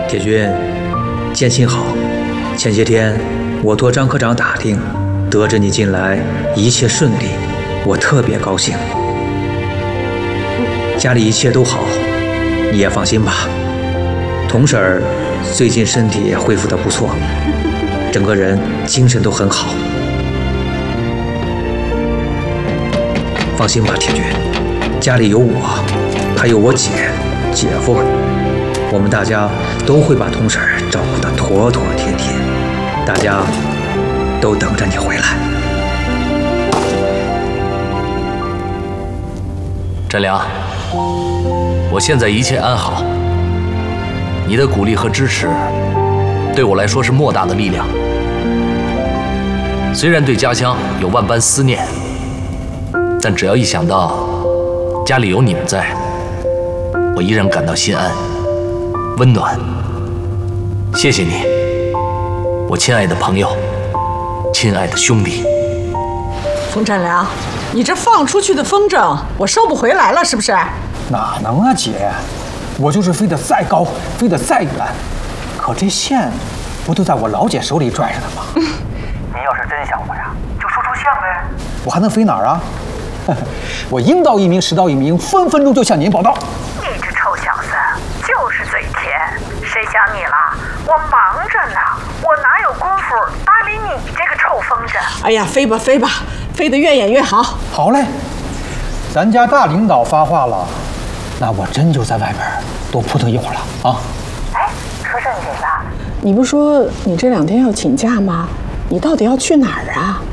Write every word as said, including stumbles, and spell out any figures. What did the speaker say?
铁军，建信好。前些天我托张科长打听，得知你近来一切顺利，我特别高兴。家里一切都好，你也放心吧。童婶儿最近身体也恢复得不错，整个人精神都很好。放心吧，铁军，家里有我，还有我姐、姐夫，我们大家都会把童婶儿照顾得妥妥帖帖。大家都等着你回来。 展良，我现在一切安好，你的鼓励和支持对我来说是莫大的力量。虽然对家乡有万般思念，但只要一想到家里有你们在，我依然感到心安、温暖。谢谢你，我亲爱的朋友，亲爱的兄弟。 冯展良，你这放出去的风筝，我收不回来了，是不是？ 哪能啊，姐，我就是飞得再高，飞得再远，可这线不都在我老姐手里拽着呢吗？ 您要是真想我呀，就说出线呗。 我还能飞哪儿啊？我应到一名，实到一名，分分钟就向您报到。 你这臭小子，就是嘴甜，谁想你了？我忙着呢，我哪有功夫搭理你这个臭风筝？ 哎呀，飞吧飞吧，飞得越远越好。 好嘞，咱家大领导发话了，那我真就在外边多扑腾一会儿了啊！ 哎，说正经的， 你不说你这两天要请假吗？你到底要去哪儿啊？